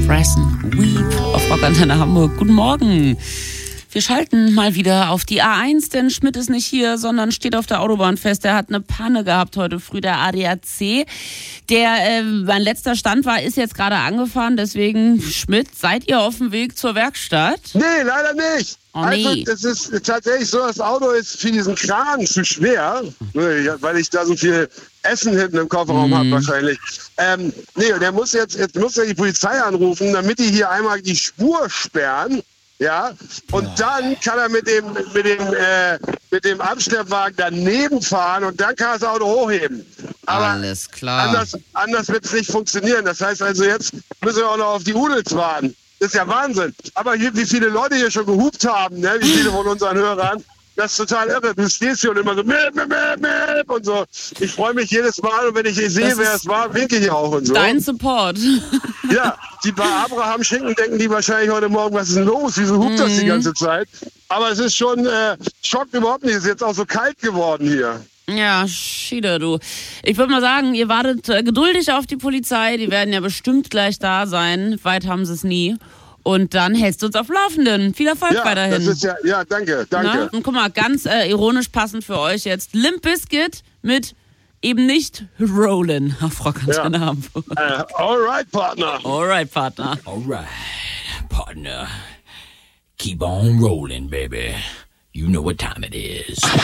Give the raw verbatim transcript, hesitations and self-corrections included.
Bryson Weep auf Rockantenne Hamburg. Guten Morgen. Wir schalten mal wieder auf die A eins, denn Schmidt ist nicht hier, sondern steht auf der Autobahn fest. Er hat eine Panne gehabt heute früh, der A D A C. Der, äh, mein letzter Stand war, ist jetzt gerade angefahren. Deswegen, Schmidt, seid ihr auf dem Weg zur Werkstatt? Nee, leider nicht. Oh, nee. Also, es ist tatsächlich so, das Auto ist für diesen Kran zu schwer, weil ich da so viel Essen hinten im Kofferraum mhm. habe wahrscheinlich. Ähm, nee, der muss jetzt, jetzt muss er die Polizei anrufen, damit die hier einmal die Spur sperren. Ja, und dann kann er mit dem, mit dem, äh, mit dem Abschleppwagen daneben fahren und dann kann er das Auto hochheben. Aber alles klar. Anders, anders wird es nicht funktionieren. Das heißt also, jetzt müssen wir auch noch auf die Udels warten. Das ist ja Wahnsinn. Aber hier, wie viele Leute hier schon gehupt haben, ne? Wie viele von unseren Hörern. Das ist total irre. Du stehst hier und immer so mäp, mäp, mäp, mäp und so. Ich freue mich jedes Mal und wenn ich sehe, Das wer es war, winke ich auch und so. Dein Support. Ja, die bei Abraham Schinken denken die wahrscheinlich heute Morgen, was ist denn los? Wieso hupt das die ganze Zeit? Aber es ist schon, äh, schockt überhaupt nicht. Es ist jetzt auch so kalt geworden hier. Ja, Schiede, du. Ich würde mal sagen, ihr wartet äh, geduldig auf die Polizei. Die werden ja bestimmt gleich da sein. Weit haben sie es nie. Und dann hältst du uns auf Laufenden. Viel Erfolg ja, weiterhin. Das ist ja, ja, danke, danke. Na? Und guck mal, ganz äh, ironisch passend für euch jetzt Limp Bizkit mit eben nicht Rollin' auf Rockantenne ja. Hamburg. Uh, alright, Partner. Alright, Partner. Alright, partner. Keep on rolling, baby. You know what time it is.